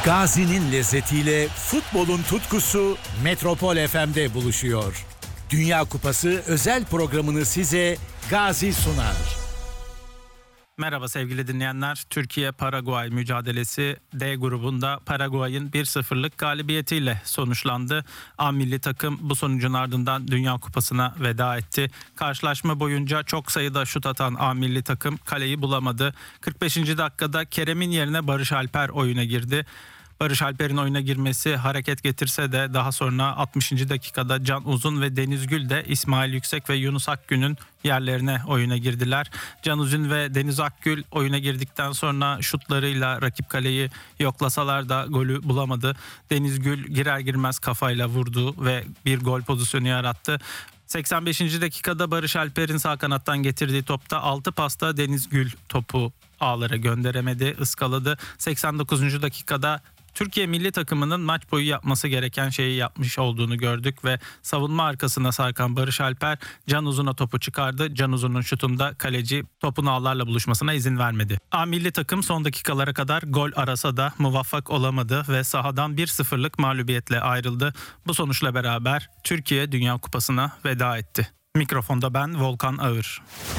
Gazi'nin lezzetiyle futbolun tutkusu Metropol FM'de buluşuyor. Dünya Kupası özel programını size Gazi sunar. Merhaba sevgili dinleyenler. Türkiye-Paraguay mücadelesi D grubunda Paraguay'ın 1-0'lık galibiyetiyle sonuçlandı. A milli takım bu sonucun ardından Dünya Kupası'na veda etti. Karşılaşma boyunca çok sayıda şut atan A milli takım kaleyi bulamadı. 45. dakikada Kerem'in yerine Barış Alper oyuna girdi. Barış Alper'in oyuna girmesi hareket getirse de daha sonra 60. dakikada Can Uzun ve Deniz Gül de İsmail Yüksek ve Yunus Akgün'ün yerlerine oyuna girdiler. Can Uzun ve Deniz Akgül oyuna girdikten sonra şutlarıyla rakip kaleyi yoklasalar da golü bulamadı. Deniz Gül girer girmez kafayla vurdu ve bir gol pozisyonu yarattı. 85. dakikada Barış Alper'in sağ kanattan getirdiği topta 6 pasta Deniz Gül topu ağlara gönderemedi, ıskaladı. 89. dakikada Türkiye milli takımının maç boyu yapması gereken şeyi yapmış olduğunu gördük ve savunma arkasına sarkan Barış Alper Can Uzun'a topu çıkardı. Can Uzun'un şutunda kaleci topun ağlarla buluşmasına izin vermedi. A milli takım son dakikalara kadar gol arasa da muvaffak olamadı ve sahadan 1-0'lık mağlubiyetle ayrıldı. Bu sonuçla beraber Türkiye Dünya Kupası'na veda etti. Mikrofonda ben Volkan Ağır.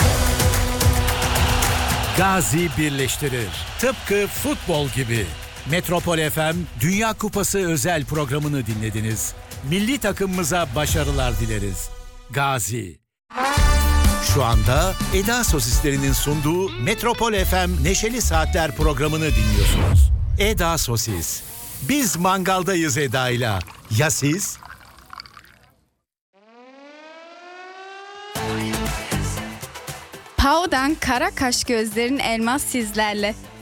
Gazi birleştirir. Tıpkı futbol gibi. Metropol FM Dünya Kupası özel programını dinlediniz. Milli takımımıza başarılar dileriz. Gazi. Şu anda Eda Sosislerinin sunduğu Metropol FM Neşeli Saatler programını dinliyorsunuz. Eda Sosis. Biz mangaldayız Eda'yla. Ya siz? Pau'dan Kara Kaş Gözlerin Elmas sizlerle.